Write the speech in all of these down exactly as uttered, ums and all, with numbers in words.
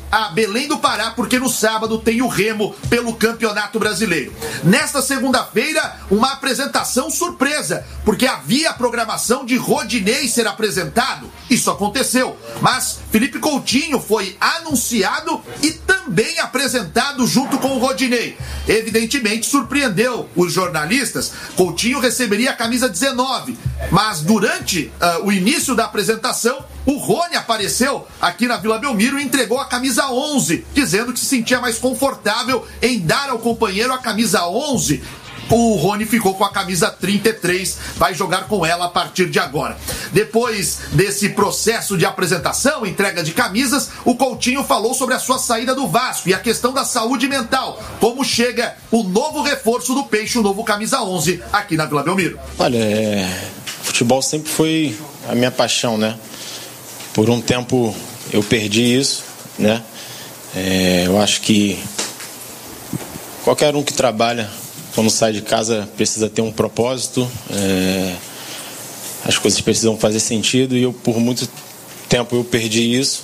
a Belém do Pará, porque no sábado tem o Remo pelo Campeonato Brasileiro. Nesta segunda-feira, uma apresentação surpresa, porque havia a programação de Rodinei ser apresentado. Isso aconteceu, mas Felipe Coutinho foi anunciado e também apresentado junto com o Rodinei. Evidentemente surpreendeu os jornalistas. Coutinho receberia a camisa dezenove, mas durante uh, o início da apresentação, o Rony apareceu aqui na Vila Belmiro e entregou a camisa onze, dizendo que se sentia mais confortável em dar ao companheiro a camisa onze. O Rony ficou com a camisa trinta e três, vai jogar com ela a partir de agora. Depois desse processo de apresentação, entrega de camisas, o Coutinho falou sobre a sua saída do Vasco e a questão da saúde mental. Como chega o novo reforço do Peixe, o novo camisa onze, aqui na Vila Belmiro. Olha, é... futebol sempre foi a minha paixão, né? Por um tempo eu perdi isso, né? É... Eu acho que qualquer um que trabalha, quando sai de casa, precisa ter um propósito, é... as coisas precisam fazer sentido, e eu, por muito tempo, eu perdi isso.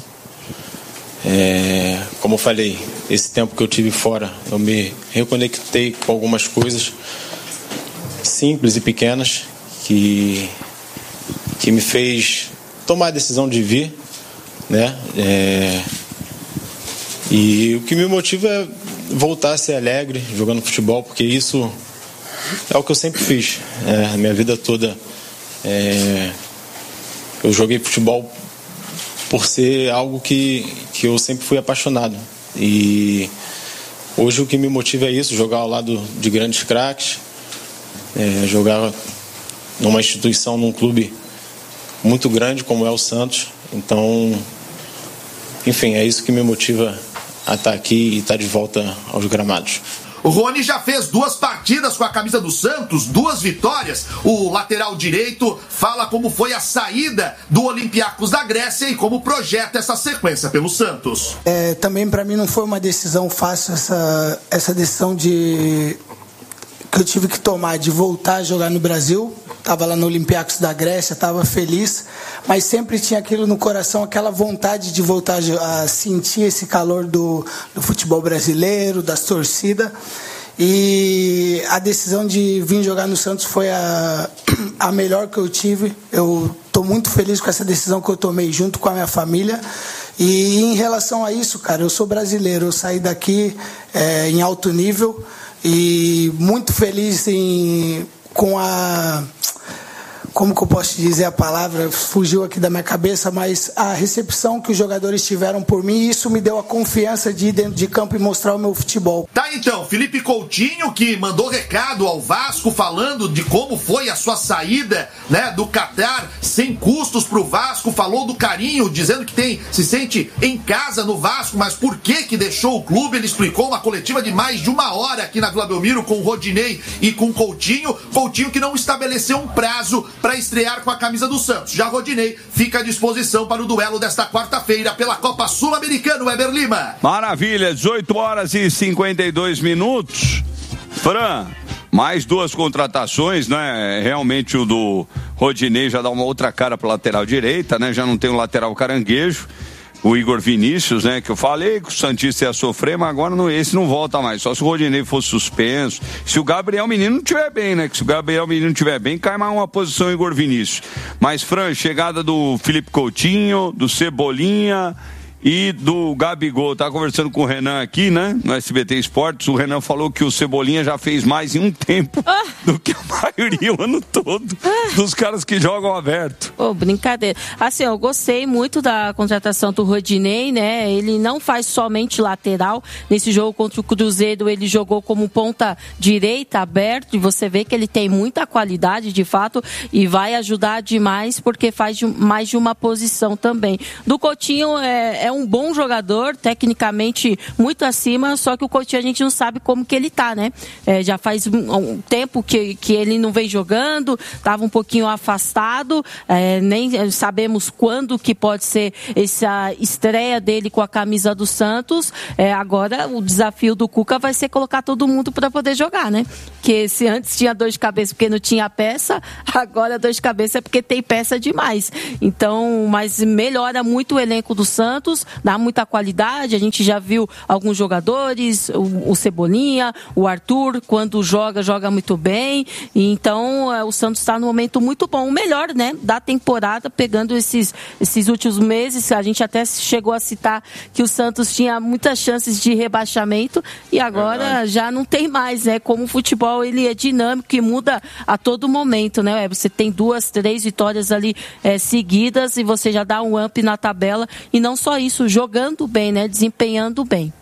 É... Como eu falei, esse tempo que eu tive fora, eu me reconectei com algumas coisas simples e pequenas que, que me fez tomar a decisão de vir, né? É... E o que me motiva é voltar a ser alegre jogando futebol, porque isso é o que eu sempre fiz, é, a minha vida toda. É, eu joguei futebol por ser algo que, que eu sempre fui apaixonado, e hoje o que me motiva é isso, jogar ao lado de grandes craques, é, jogar numa instituição, num clube muito grande como é o Santos. Então, enfim, é isso que me motiva a estar aqui e estar de volta aos gramados. O Rony já fez duas partidas com a camisa do Santos, duas vitórias. O lateral direito fala como foi a saída do Olympiacos da Grécia e como projeta essa sequência pelo Santos. É, também para mim não foi uma decisão fácil, essa, essa decisão de que eu tive que tomar de voltar a jogar no Brasil. Estava lá no Olympiacos da Grécia, estava feliz, mas sempre tinha aquilo no coração, aquela vontade de voltar a sentir esse calor do, do futebol brasileiro, das torcidas. E a decisão de vir jogar no Santos foi a, a melhor que eu tive. Eu estou muito feliz com essa decisão que eu tomei junto com a minha família. E em relação a isso, cara, eu sou brasileiro, eu saí daqui é, em alto nível e muito feliz em, com a... Como que eu posso dizer a palavra? Fugiu aqui da minha cabeça, mas a recepção que os jogadores tiveram por mim, isso me deu a confiança de ir dentro de campo e mostrar o meu futebol. Tá, então, Felipe Coutinho, que mandou recado ao Vasco falando de como foi a sua saída, né, do Catar, sem custos pro Vasco, falou do carinho, dizendo que tem, se sente em casa no Vasco, mas por que que deixou o clube? Ele explicou uma coletiva de mais de uma hora aqui na Vila Belmiro com o Rodinei e com o Coutinho. Coutinho que não estabeleceu um prazo para estrear com a camisa do Santos. Já Rodinei fica à disposição para o duelo desta quarta-feira pela Copa Sul-Americana. Weber Lima. Maravilha, dezoito horas e cinquenta e dois minutos. Fran, mais duas contratações, né? Realmente o do Rodinei já dá uma outra cara para lateral direita, né? Já não tem o lateral caranguejo. O Igor Vinícius, né, que eu falei que o Santista ia sofrer, mas agora não, esse não volta mais, só se o Rodinei fosse suspenso, se o Gabriel Menino não estiver bem, né, que se o Gabriel Menino não estiver bem, cai mais uma posição o Igor Vinícius. Mas, Fran, chegada do Felipe Coutinho, do Cebolinha e do Gabigol. Tava conversando com o Renan aqui, né, no S B T Esportes, o Renan falou que o Cebolinha já fez mais em um tempo ah. do que a maioria o ano todo ah. dos caras que jogam aberto. Ô, oh, brincadeira. Assim, eu gostei muito da contratação do Rodinei, né, ele não faz somente lateral, nesse jogo contra o Cruzeiro ele jogou como ponta direita aberto, e você vê que ele tem muita qualidade de fato, e vai ajudar demais porque faz de, mais de uma posição também. Do Coutinho é, é um bom jogador, tecnicamente muito acima, só que o Coutinho a gente não sabe como que ele tá, né? É, já faz um, um tempo que, que ele não vem jogando, estava um pouquinho afastado, é, nem sabemos quando que pode ser essa estreia dele com a camisa do Santos. É, agora o desafio do Cuca vai ser colocar todo mundo para poder jogar, né? Que se antes tinha dor de cabeça porque não tinha peça, agora dor de cabeça é porque tem peça demais. Então, mas melhora muito o elenco do Santos. Santos dá muita qualidade, a gente já viu alguns jogadores, o, o Cebolinha, o Arthur, quando joga, joga muito bem, e então é, o Santos está num momento muito bom, o melhor, né, da temporada, pegando esses, esses últimos meses, a gente até chegou a citar que o Santos tinha muitas chances de rebaixamento, e agora Verdade. já não tem mais, né, como o futebol ele é dinâmico e muda a todo momento, né, você tem duas, três vitórias ali é, seguidas e você já dá um up na tabela, e não só isso, jogando bem, né, desempenhando bem.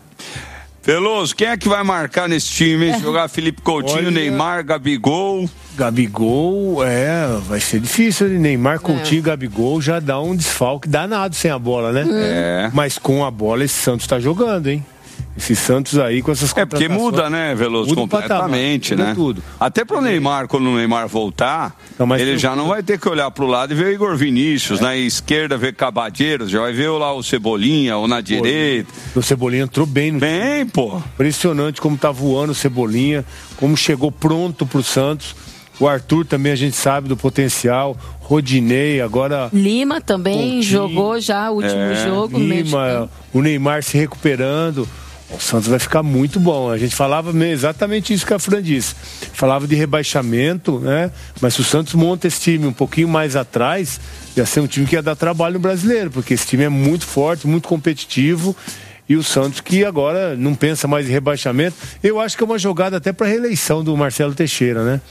Veloso, quem é que vai marcar nesse time? É. Jogar Felipe Coutinho, Olha... Neymar, Gabigol? Gabigol, é, vai ser difícil, né? Neymar, Coutinho, é. Gabigol já dá um desfalque danado sem a bola, né? É. Mas com a bola esse Santos tá jogando, hein? Esse Santos aí com essas É porque muda, né, Veloso, muda completamente, patamar, né? Tudo. Até pro Neymar, quando o Neymar voltar, não, ele já não vai ter que olhar pro lado e ver o Igor Vinícius, é. na esquerda ver Cabadeiros, já vai ver lá o Cebolinha, ou na direita. O Cebolinha entrou bem no Bem, time. pô. Impressionante como tá voando o Cebolinha, como chegou pronto pro Santos. O Arthur também a gente sabe do potencial. Rodinei, agora... Lima também Coutinho, jogou já o último é. jogo. Lima, o Neymar se recuperando. O Santos vai ficar muito bom. A gente falava exatamente isso que a Fran disse. Falava de rebaixamento, né? Mas se o Santos monta esse time um pouquinho mais atrás, ia ser um time que ia dar trabalho no brasileiro, porque esse time é muito forte, muito competitivo. E o Santos que agora não pensa mais em rebaixamento. Eu acho que é uma jogada até para reeleição do Marcelo Teixeira, né?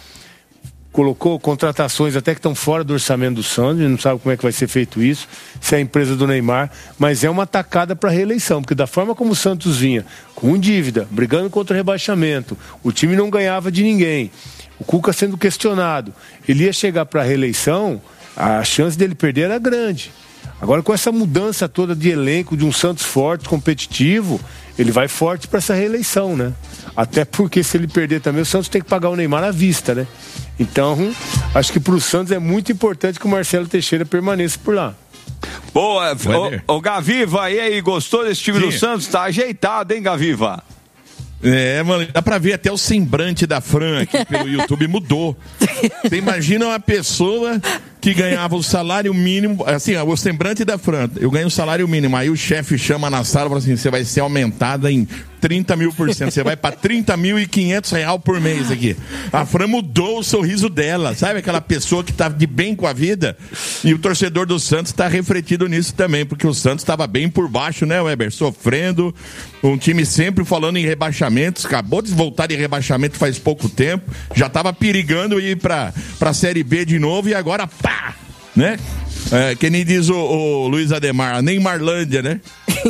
Colocou contratações até que estão fora do orçamento do Santos, a gente não sabe como é que vai ser feito isso, se é a empresa do Neymar, mas é uma tacada para reeleição, porque da forma como o Santos vinha, com dívida, brigando contra o rebaixamento, o time não ganhava de ninguém, o Cuca sendo questionado, ele ia chegar para a reeleição, a chance dele perder era grande. Agora com essa mudança toda de elenco, de um Santos forte, competitivo, ele vai forte para essa reeleição, né? Até porque se ele perder também, o Santos tem que pagar o Neymar à vista, né? Então, acho que para o Santos é muito importante que o Marcelo Teixeira permaneça por lá. Boa, ô, ô Gaviva, e aí, gostou desse time Sim. do Santos? Tá ajeitado, hein, Gaviva? É, mano, dá pra ver até o semblante da Fran aqui pelo YouTube mudou. Você imagina uma pessoa que ganhava o salário mínimo, assim, o semblante da Fran, eu ganho o salário mínimo, aí o chefe chama na sala e fala assim, você vai ser aumentada em trinta mil por cento, você vai pra trinta mil e quinhentos reais por mês aqui. A Fran mudou o sorriso dela, sabe aquela pessoa que tá de bem com a vida? E o torcedor do Santos tá refletido nisso também, porque o Santos tava bem por baixo, né, Weber? Sofrendo, um time sempre falando em rebaixamentos, acabou de voltar de rebaixamento faz pouco tempo, já tava perigando ir pra, pra Série B de novo e agora, pá, né? É, que nem diz o, o Luiz Ademar, Neymarlândia, né?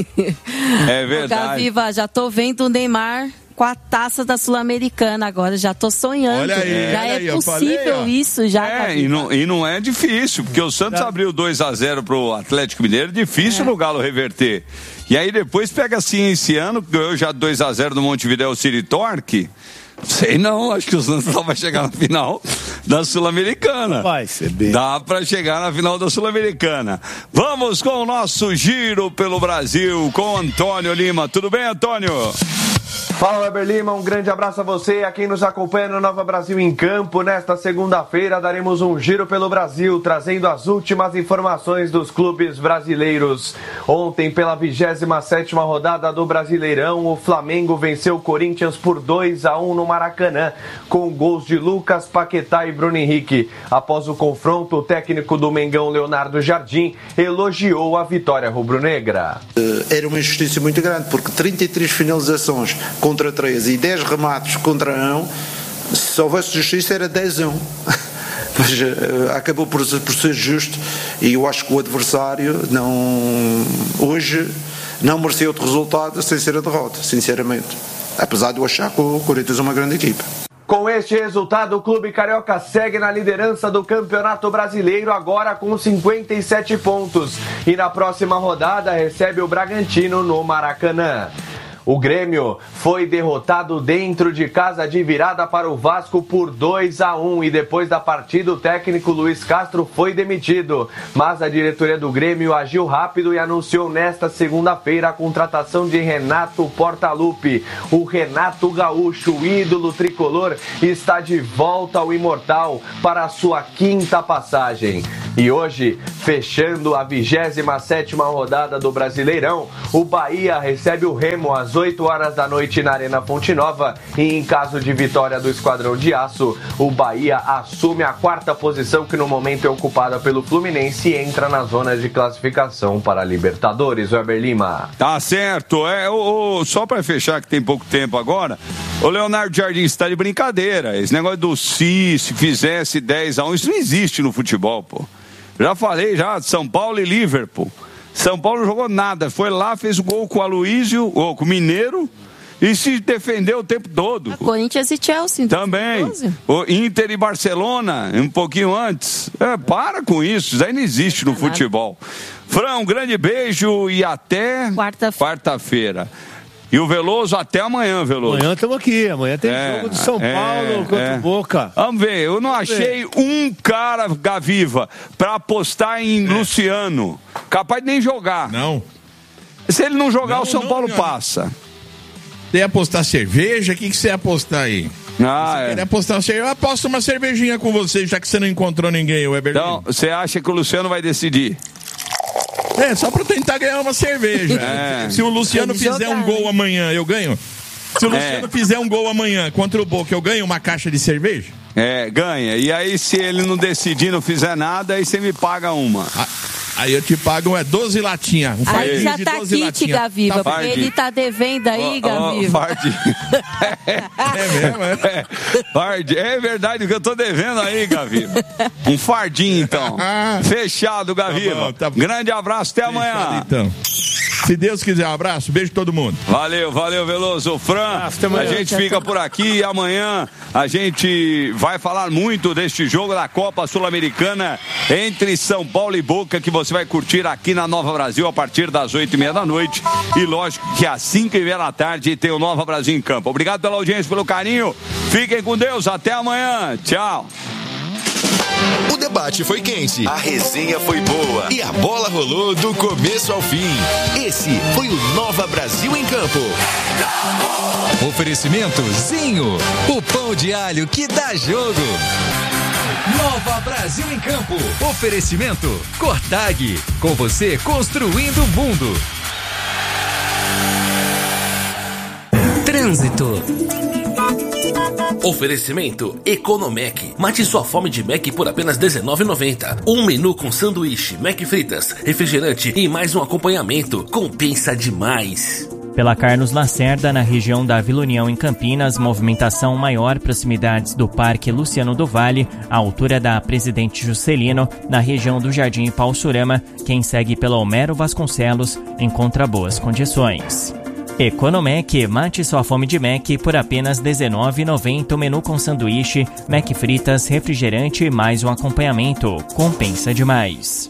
É verdade. Gaviva, já tô vendo o Neymar com a taça da Sul-Americana agora, já tô sonhando. Olha aí, já olha é aí, possível falei, isso, já. É, e não, e não é difícil, porque o Santos abriu dois a zero pro Atlético Mineiro, difícil é. no Galo reverter. E aí depois pega assim esse ano, ganhou já dois a zero no Montevidéu City Torque. Sei não, acho que o Santos só vai chegar na final da Sul-Americana. Vai ser bem. Dá pra chegar na final da Sul-Americana. Vamos com o nosso giro pelo Brasil com Antônio Lima. Tudo bem, Antônio? Fala, Weber Lima, um grande abraço a você e a quem nos acompanha no Nova Brasil em Campo. Nesta segunda-feira daremos um giro pelo Brasil, trazendo as últimas informações dos clubes brasileiros. Ontem, pela vigésima sétima rodada do Brasileirão, o Flamengo venceu o Corinthians por dois a um no Maracanã, com gols de Lucas Paquetá e Bruno Henrique. Após o confronto, o técnico do Mengão, Leonardo Jardim, elogiou a vitória rubro-negra. Era uma injustiça muito grande, porque trinta e três finalizações contra três e dez remates contra um, se houvesse justiça era dez a um. Mas uh, acabou por, por ser justo e eu acho que o adversário não, hoje não mereceu outro resultado sem ser a derrota, sinceramente. Apesar de eu achar que o Corinthians é uma grande equipa. Com este resultado, o Clube Carioca segue na liderança do Campeonato Brasileiro, agora com cinquenta e sete pontos. E na próxima rodada recebe o Bragantino no Maracanã. O Grêmio foi derrotado dentro de casa de virada para o Vasco por dois a um e depois da partida o técnico Luiz Castro foi demitido. Mas a diretoria do Grêmio agiu rápido e anunciou nesta segunda-feira a contratação de Renato Portaluppi. O Renato Gaúcho, o ídolo tricolor, está de volta ao Imortal para a sua quinta passagem. E hoje, fechando a vigésima sétima rodada do Brasileirão, o Bahia recebe o Remo às oito horas da noite na Arena Fonte Nova e em caso de vitória do Esquadrão de Aço, o Bahia assume a quarta posição que no momento é ocupada pelo Fluminense e entra na zona de classificação para a Libertadores. Weber Lima. Tá certo. É, o, o, só para fechar que tem pouco tempo agora, o Leonardo Jardim está de brincadeira. Esse negócio do se, se fizesse dez a um, isso não existe no futebol, pô. Já falei, já, São Paulo e Liverpool. São Paulo não jogou nada, foi lá, fez o gol com o Aloysio, ou com o Mineiro, e se defendeu o tempo todo. A Corinthians e Chelsea. Também. O Inter e Barcelona, um pouquinho antes. É, para com isso, isso aí não existe no futebol. Fran, um grande beijo e até quarta-feira. Quarta-feira. E o Veloso até amanhã, Veloso. Amanhã estamos aqui, amanhã tem é, jogo do São é, Paulo contra é. o Boca. Vamos ver, eu não Vamos achei ver. um cara, Gaviva, pra apostar em é. Luciano. Capaz de nem jogar. Não. Se ele não jogar, não, o São não, Paulo não. passa. Você ia apostar cerveja? O que, que você ia apostar aí? Ah, você é. quer apostar cerveja? Eu aposto uma cervejinha com você, já que você não encontrou ninguém, Weber. Então, você acha que o Luciano vai decidir? É, só pra tentar ganhar uma cerveja. É. Se o Luciano fizer jogar, um gol amanhã, eu ganho? Se o Luciano é. fizer um gol amanhã contra o Boca, eu ganho uma caixa de cerveja? É, ganha. E aí, se ele não decidir, não fizer nada, aí você me paga uma. Ah, aí eu te pago é doze latinhas. Um aí já tá kit, Gaviva, tá porque ele tá devendo aí, oh, Gaviva. Oh, é mesmo, é? É, fardi. É verdade que eu tô devendo aí, Gaviva. Um fardinho, então. Fechado, Gaviva. Tá bom, tá bom. Grande abraço, até Fechado, amanhã. Então. Se Deus quiser, um abraço, beijo todo mundo. Valeu, valeu, Veloso. Fran, a gente fica por aqui e amanhã a gente vai falar muito deste jogo da Copa Sul-Americana entre São Paulo e Boca, que você vai curtir aqui na Nova Brasil a partir das oito e meia da noite. E lógico que às cinco e meia da tarde tem o Nova Brasil em campo. Obrigado pela audiência, pelo carinho. Fiquem com Deus, até amanhã. Tchau. O debate foi quente, a resenha foi boa e a bola rolou do começo ao fim. Esse foi o Nova Brasil em Campo. Oferecimento Zinho, o pão de alho que dá jogo. Nova Brasil em Campo. Oferecimento Cortag, com você construindo o mundo. Trânsito. Oferecimento Economec. Mate sua fome de Mac por apenas dezenove reais e noventa centavos. Um menu com sanduíche, Mac fritas, refrigerante e mais um acompanhamento. Compensa demais. Pela Carlos Lacerda, na região da Vila União, em Campinas, movimentação maior, proximidades do Parque Luciano do Vale, à altura da Presidente Juscelino, na região do Jardim Paulsurama. Quem segue pela Homero Vasconcelos encontra boas condições. Economec, mate sua fome de Mac por apenas dezenove reais e noventa centavos. O menu com sanduíche, Mac fritas, refrigerante e mais um acompanhamento. Compensa demais.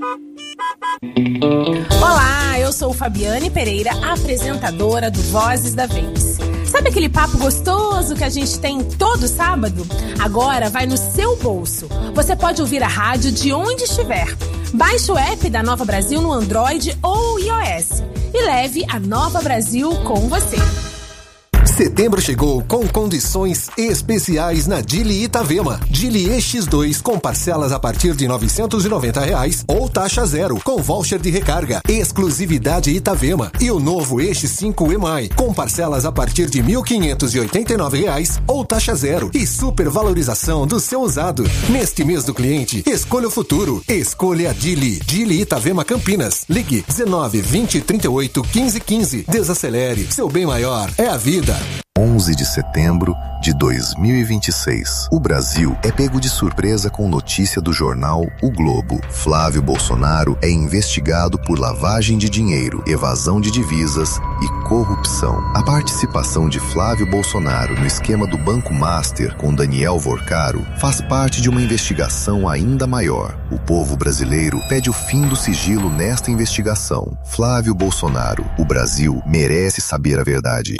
Olá, eu sou Fabiane Pereira, apresentadora do Vozes da Vez. Sabe aquele papo gostoso que a gente tem todo sábado? Agora vai no seu bolso. Você pode ouvir a rádio de onde estiver. Baixe o app da Nova Brasil no Android ou iOS e leve a Nova Brasil com você. Setembro chegou com condições especiais na Dili Itavema. Dili E X dois com parcelas a partir de novecentos e noventa reais ou taxa zero com voucher de recarga. Exclusividade Itavema. E o novo E X cinco E M I com parcelas a partir de mil quinhentos e oitenta e nove reais ou taxa zero e supervalorização do seu usado. Neste mês do cliente, escolha o futuro. Escolha a Dili. Dili Itavema Campinas. Ligue dezenove, vinte, trinta e oito, quinze, quinze. Desacelere. Seu bem maior é a vida. onze de setembro de dois mil e vinte e seis. O Brasil é pego de surpresa com notícia do jornal O Globo. Flávio Bolsonaro é investigado por lavagem de dinheiro, evasão de divisas e corrupção. A participação de Flávio Bolsonaro no esquema do Banco Master com Daniel Vorcaro faz parte de uma investigação ainda maior. O povo brasileiro pede o fim do sigilo nesta investigação. Flávio Bolsonaro, o Brasil merece saber a verdade.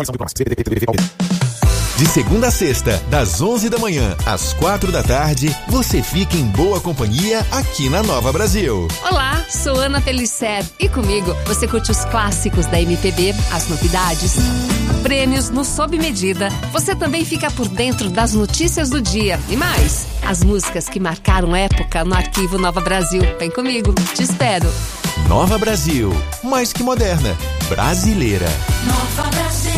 De segunda a sexta, das onze da manhã às quatro da tarde, você fica em boa companhia aqui na Nova Brasil. Olá, sou Ana Pellicer e comigo você curte os clássicos da M P B, as novidades prêmios no Sob Medida. Você também fica por dentro das notícias do dia e mais, as músicas que marcaram época no arquivo Nova Brasil. Vem comigo, te espero. Nova Brasil, mais que moderna, brasileira. Nova Brasil.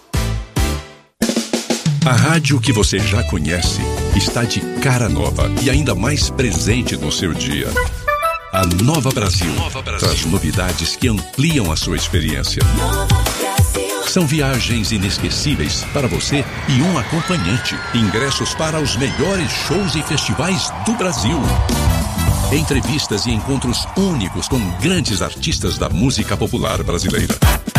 A rádio que você já conhece está de cara nova e ainda mais presente no seu dia. A Nova Brasil, Nova Brasil traz novidades que ampliam a sua experiência. São viagens inesquecíveis para você e um acompanhante. Ingressos para os melhores shows e festivais do Brasil. Entrevistas e encontros únicos com grandes artistas da música popular brasileira.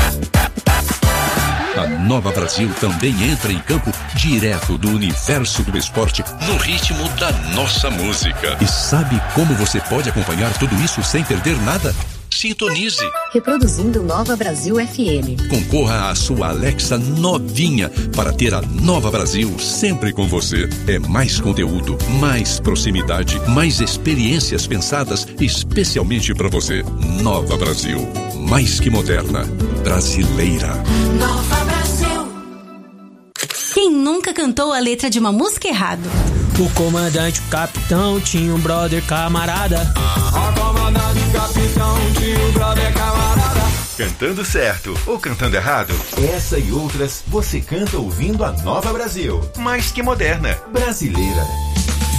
A Nova Brasil também entra em campo direto do universo do esporte no ritmo da nossa música. E sabe como você pode acompanhar tudo isso sem perder nada? Sintonize. Reproduzindo Nova Brasil F M. Concorra à sua Alexa novinha para ter a Nova Brasil sempre com você. É mais conteúdo, mais proximidade, mais experiências pensadas especialmente para você. Nova Brasil, mais que moderna, brasileira. Nova Brasil. Quem nunca cantou a letra de uma música errado? O comandante, o capitão, tinha um brother camarada. O comandante, o capitão, tinha um brother camarada. Cantando certo ou cantando errado? Essa e outras você canta ouvindo a Nova Brasil. Mais que moderna, brasileira.